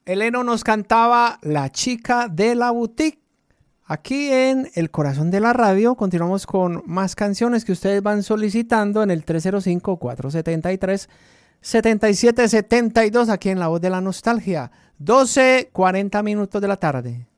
Eleno nos cantaba La chica de la boutique. Aquí en El Corazón de la Radio continuamos con más canciones que ustedes van solicitando en el 305-473-7772 aquí en La Voz de la Nostalgia. 12:40 de la tarde.